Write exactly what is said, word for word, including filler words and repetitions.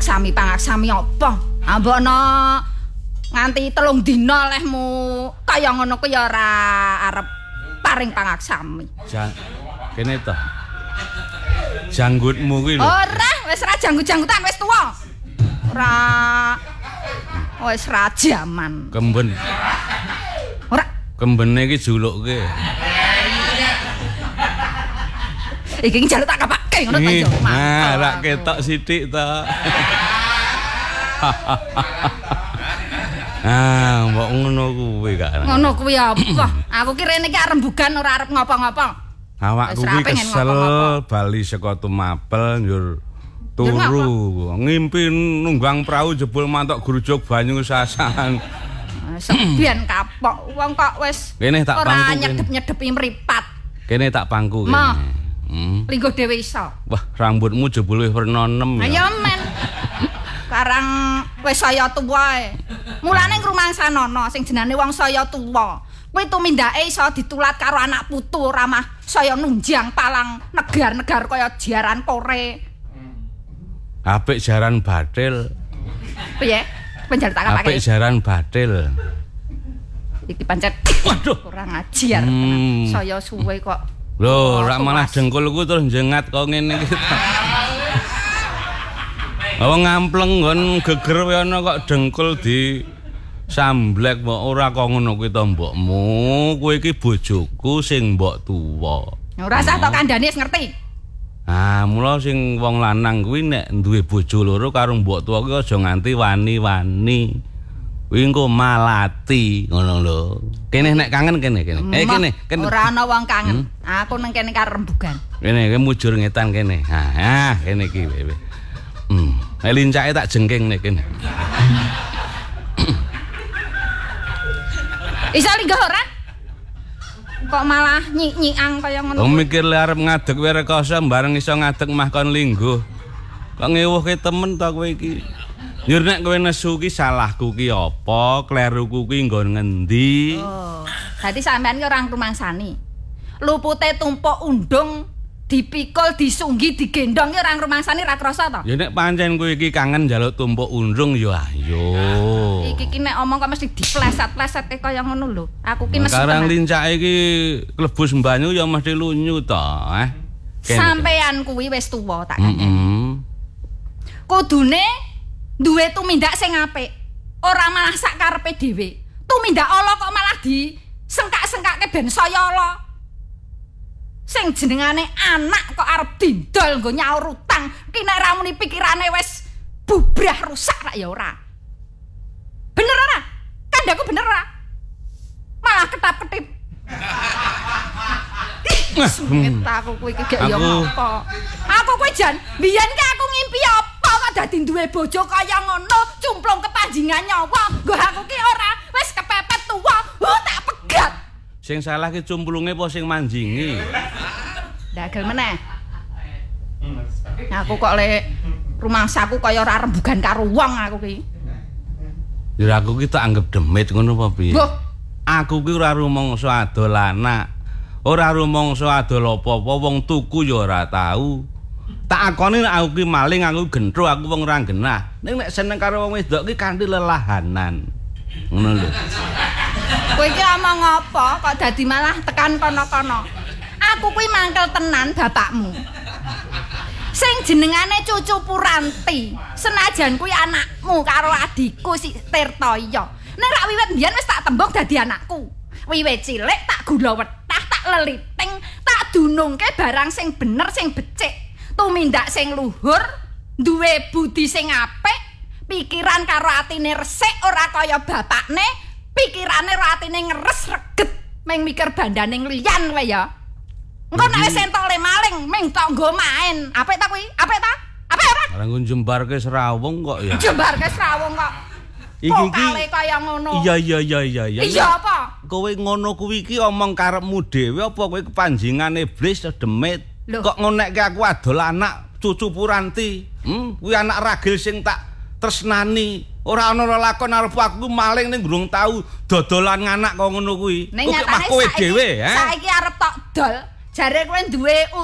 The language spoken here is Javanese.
pangaksami pangaksami apa? Ambono nganti telung dina lehmu kaya ngono ku ya ora arep paring pangaksami. Jang kene to. Janggutmu kuwi lho. Ora, wis ra janggut-janggutan wis tuwa. Ora wis ra jaman. Kemben. Ora. Kembene iki juluke. Iki njaluk tak kapake ngono ta yo. Nah, rak ketok sithik to. Ah, mbok ngono kuwi gak. Ngono kuwi apa? Aku ki rene iki arep rembugan ora arep ngopo-ngopo. Awakku kuwi kesel bali saka Tumapel njur turu. Ngimpi nunggang prau jebul mantok grujug banyu sasan. Sebian kapok wong kok wis kene tak pangku. Ora nyedep-nyedepi mripat. Kene tak pangku kene. Hmm. Linggo dhewe iso. Wah, rambutmu jebul wis werna enem ya. Ayo men. Karang wis saya tuwa e. Mulane ngrumangsanono sing jenenge wong saya tuwa. Kuwi tumindake iso ditulat karo anak putu ora mah saya nunjang palang negar-negar kaya jaran pore. Apik jaran bathil. Piye? Penjar tak kapake. Apik jaran bathil. Iki pancet. Waduh, kurang ajar. Hmm. Saya suwe kok. Lho, rak malah dengkulku terus jengat kok ngene iki. Oh ngampleng nggon geger wae ana kok dengkul di samblek mbok ora kok ngono kuwi to mbokmu. Kowe iki bojoku sing mbok tuwa. Ora usah tok kandhane wis ngerti. Ah, mula sing wong lanang kuwi nek duwe bojo loro karo mbok tuwa kuwi aja nganti wani-wani. Kuwi engko malati ngono lho. Kene nek kangen kene kene. Eh kene, kene. Ora ana wong kangen. Aku nang kene karo rembugan. Kene, kene mujur ngetan kene. Ha, ah, kene iki. Hmm, nek lincake tak jengking nek kene. Isa linggah ora? Kok malah nyik-nyikan kaya ngono. Wong mikir le arep ngadeg wae rekoso bareng iso ngadeg mah kon lingguh. Kok ngewuhke temen ta kowe iki? Nyur nek kowe nesu ki salahku ki apa, kleruku ki nggon ngendi? Oh, dadi sampean ki ora ngrumangsani. Lupute tumpuk undung dipikul, disunggi, digendong ki ora ngrumangsani ra krasa to? Ya nek pancen kowe iki kangen njaluk tumpuk undung ya ayo. Iki ki nek omong kok mesti dipleset-pleset kaya ngono lho. Aku ki mesti sekarang lincake iki klebus banyu ya mesti lunyu to, eh. Sampean kuwi wis tuwa tak kandhani. Heeh. Kudune duwe tumindak sing apik. Ora malah sak karepe dhewe. Tumindak ala kok malah di sengkak-sengkake ben saya ala. Sing jenengane anak kok arep dindol nggo nyaur utang, ki nek ra muni pikirane wis bubrah rusak rak ya ora. Bener ora? Kandhaku bener ora? Malah ketap-ketip. Sungit aku kuwi iki gak ya apa. Aku kuwi jan biyen ki aku ngimpi apa kok dadi duwe bojo kaya ngono, cumplung kepanjingan nyawa. Nggo aku ki ora wis kepepet tuwa, uh, tak pegat. Sing salah ki cumplunge apa sing manjingi? Dagel meneh. Aku kok le rumangsaku kaya ora rembugan karo wong aku ki. Ya aku ki tak anggap demit ngono apa piye? Aku ki ora rumangsa adol anak. Ora rumangsa adol apa-apa, wong tuku ya ora tau. Tak akoni nek aku ki maling, aku gentro, aku wong ora genah. Ning nek seneng karo wong wedok ki kanthi lelahanan. Ngono lho. Kowe iki omong apa kok dadi malah tekan kono-kono. Aku kuwi mangkel tenan bapakmu. Sing jenengane cucu Puranti. Senajan kuwi anakmu karo adikku si Tirtoyo. Nek rak wiwit mbiyen wis tak tembung dadi anakku. Wiwit cilik tak gula wetah, tak leliting, tak dunungke barang sing bener sing becik. Tumindak sing luhur, duwe budi sing apik, pikiran karo atine resik ora kaya bapakne, pikirane karo atine ngeres reget, meng mikir bandane liyan wae ya. Engko nek wis entole maling, meng tok nggo main. Apik ta kuwi? Apik ta? Apik ora? Ora njembarke serawung kok ya. Jembarke serawung kok. Iki iki kaya ngono. Iya iya iya iya iya. Iya apa? Kowe ngono kuwi iki omong karepmu dhewe apa kowe kepanjingan iblis demit? Kok ngonekke aku adol anak cucu Puranti. Hmm, kuwi anak ragil sing tak tresnani. Ora ana lakon arep aku maling ning durung tau dodolan anak kok ngono kuwi. Kok mah kowe dhewe, ha? Saiki arep tok dol. Jare kowe duwe